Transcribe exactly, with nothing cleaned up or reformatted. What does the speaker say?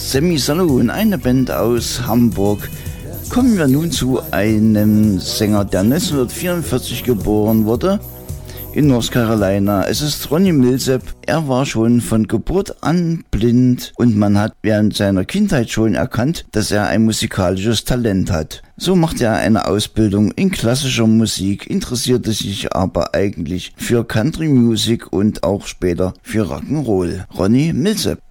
Sammy Saloon, eine Band aus Hamburg. Kommen wir nun zu einem Sänger, der neunzehnhundertvierundvierzig geboren wurde in North Carolina. Es ist Ronnie Milsap. Er war schon von Geburt an blind und man hat während seiner Kindheit schon erkannt, dass er ein musikalisches Talent hat. So machte er eine Ausbildung in klassischer Musik, interessierte sich aber eigentlich für Country Music und auch später für Rock'n'Roll. Ronnie Milsap.